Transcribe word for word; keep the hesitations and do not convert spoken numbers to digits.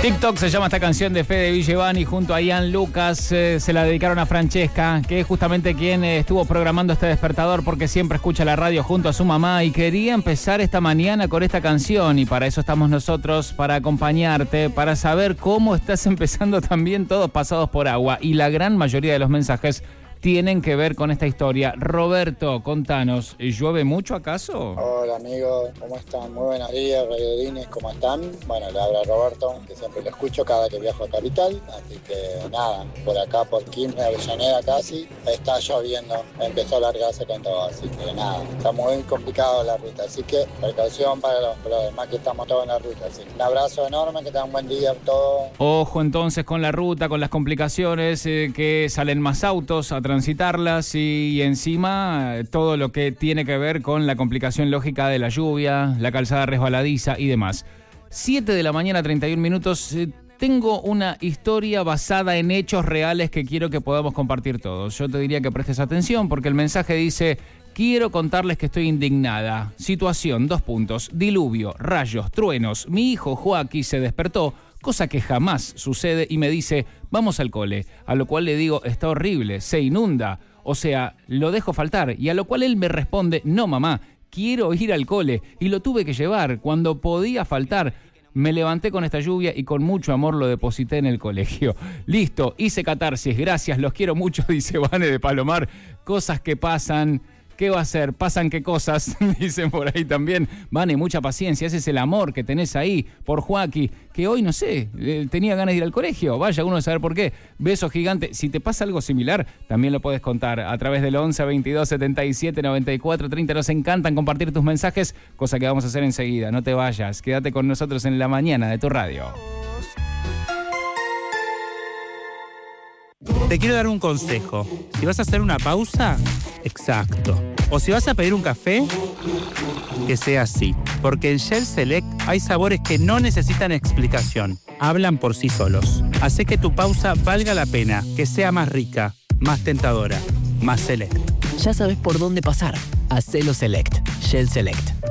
TikTok se llama esta canción de Fede Villevani junto a Ian Lucas. Eh, se la dedicaron a Francesca, que es justamente quien eh, estuvo programando este despertador porque siempre escucha la radio junto a su mamá y quería empezar esta mañana con esta canción. Y para eso estamos nosotros, para acompañarte, para saber cómo estás empezando también, todos pasados por agua. Y la gran mayoría de los mensajes tienen que ver con esta historia. Roberto, contanos, ¿llueve mucho acaso? Hola amigos, ¿cómo están? Muy buenos días, radiodines, ¿cómo están? Bueno, le habla Roberto, que siempre lo escucho cada que viajo a Capital, así que nada, por acá, por Quilmes, Avellaneda casi, está lloviendo, empezó a largarse con todo, así que nada, está muy complicado la ruta, así que precaución para los, para los demás que estamos todos en la ruta, así que un abrazo enorme, que tengan un buen día todos. Ojo entonces con la ruta, con las complicaciones, eh, que salen más autos a transitarlas y, y encima todo lo que tiene que ver con la complicación lógica de la lluvia, la calzada resbaladiza y demás. siete de la mañana, treinta y un minutos. Eh, tengo una historia basada en hechos reales que quiero que podamos compartir todos. Yo te diría que prestes atención porque el mensaje dice: quiero contarles que estoy indignada. Situación, dos puntos. Diluvio, rayos, truenos. Mi hijo Joaquín se despertó, cosa que jamás sucede, y me dice, vamos al cole. A lo cual le digo, está horrible, se inunda. O sea, lo dejo faltar. Y a lo cual él me responde, no mamá, quiero ir al cole. Y lo tuve que llevar cuando podía faltar. Me levanté con esta lluvia y con mucho amor lo deposité en el colegio. Listo, hice catarsis, gracias, los quiero mucho, dice Vane de Palomar. Cosas que pasan. ¿Qué va a hacer? ¿Pasan qué cosas? Dicen por ahí también. Vane, mucha paciencia. Ese es el amor que tenés ahí por Joaquín, que hoy, no sé, eh, tenía ganas de ir al colegio. Vaya uno a saber por qué. Beso gigante. Si te pasa algo similar, también lo puedes contar a través del once, veintidós, setenta y siete, noventa y cuatro, treinta. Nos encantan compartir tus mensajes, cosa que vamos a hacer enseguida. No te vayas. Quédate con nosotros en la mañana de tu radio. Te quiero dar un consejo. Si vas a hacer una pausa, exacto. O si vas a pedir un café, que sea así. Porque en Shell Select hay sabores que no necesitan explicación. Hablan por sí solos. Hace que tu pausa valga la pena, que sea más rica, más tentadora, más select. Ya sabes por dónde pasar. Hacelo Select. Shell Select.